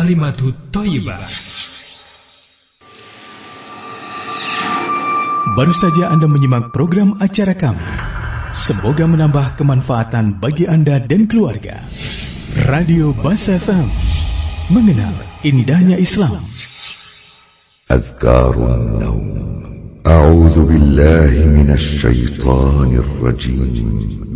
Kalimatut Thayyibah. Baru saja Anda menyimak program acara kami. Semoga menambah kemanfaatan bagi Anda dan keluarga. Radio Bas FM, mengenal indahnya Islam. Azkarun Naum. A'udzu billahi minasy syaithanir rajim.